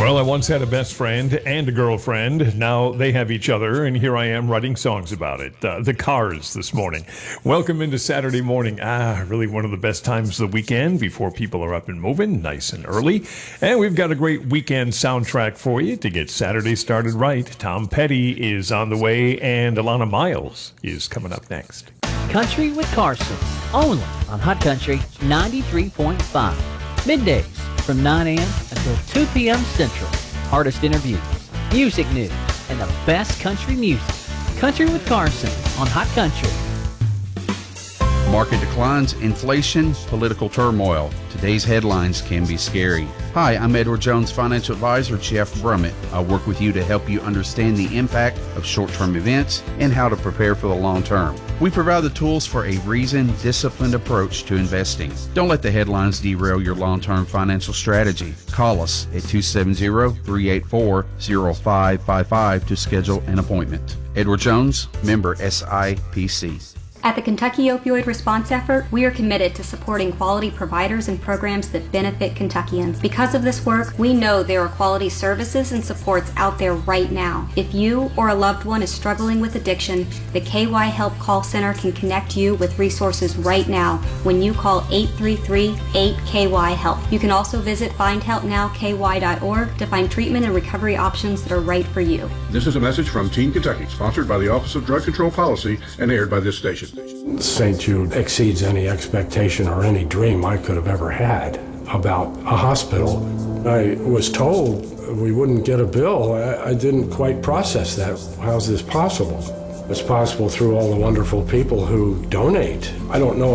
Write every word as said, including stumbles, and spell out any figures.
Well, I once had a best friend and a girlfriend. Now they have each other, and here I am writing songs about it. Uh, the Cars this morning. Welcome into Saturday morning. Ah, really one of the best times of the weekend before people are up and moving, nice and early. And we've got a great weekend soundtrack for you to get Saturday started right. Tom Petty is on the way, and Alana Miles is coming up next. Country with Carson, only on Hot Country ninety-three point five. Middays from nine a.m. until two p.m. Central. Artist interviews, music news, and the best country music. Country with Carson on Hot Country. Market declines, inflation, political turmoil. Today's headlines can be scary. Hi, I'm Edward Jones, financial advisor, Jeff Brummett. I work with you to help you understand the impact of short-term events and how to prepare for the long term. We provide the tools for a reasoned, disciplined approach to investing. Don't let the headlines derail your long-term financial strategy. Call us at two seven zero, three eight four, zero five five five to schedule an appointment. Edward Jones, member S I P C. At the Kentucky Opioid Response Effort, we are committed to supporting quality providers and programs that benefit Kentuckians. Because of this work, we know there are quality services and supports out there right now. If you or a loved one is struggling with addiction, the K Y Help Call Center can connect you with resources right now when you call eight three three, eight K Y help. You can also visit find help now K Y dot org to find treatment and recovery options that are right for you. This is a message from Teen Kentucky, sponsored by the Office of Drug Control Policy and aired by this station. Saint Jude exceeds any expectation or any dream I could have ever had about a hospital. I was told we wouldn't get a bill. I, I didn't quite process that. How's this possible? It's possible through all the wonderful people who donate. I don't know